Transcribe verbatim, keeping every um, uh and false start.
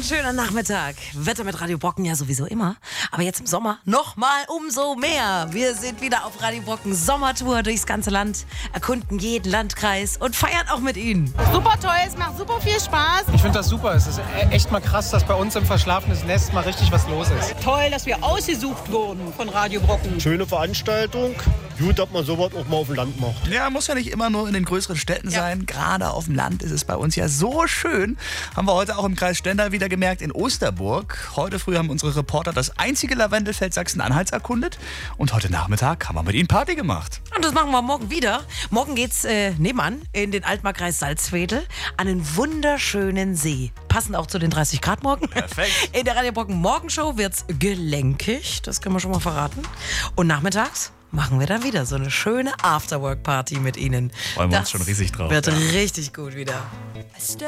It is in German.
ein schöner Nachmittag. Wetter mit Radio Brocken ja sowieso immer. Aber jetzt im Sommer noch mal umso mehr. Wir sind wieder auf Radio Brocken Sommertour durchs ganze Land, erkunden jeden Landkreis und feiern auch mit Ihnen. Super toll, es macht super viel Spaß. Ich finde das super. Es ist echt mal krass, dass bei uns im verschlafenes Nest mal richtig was los ist. Toll, dass wir ausgesucht wurden von Radio Brocken. Schöne Veranstaltung. Gut, dass man sowas auch mal auf dem Land macht. Ja, muss ja nicht immer nur in den größeren Städten ja. sein. Gerade auf dem Land ist es bei uns ja so schön. Haben wir heute auch im Kreis Stendal wieder gemerkt in Osterburg. Heute früh haben unsere Reporter das einzige Lavendelfeld Sachsen-Anhalts erkundet. Und heute Nachmittag haben wir mit ihnen Party gemacht. Und das machen wir morgen wieder. Morgen geht's äh, nebenan in den Altmarkkreis Salzwedel an einen wunderschönen See. Passend auch zu den dreißig Grad morgen. Perfekt. In der Radio Brocken Morgenshow wird's gelenkig. Das können wir schon mal verraten. Und nachmittags machen wir dann wieder so eine schöne Afterwork-Party mit Ihnen. Freuen wir das uns schon riesig drauf. Wird ja. richtig gut wieder.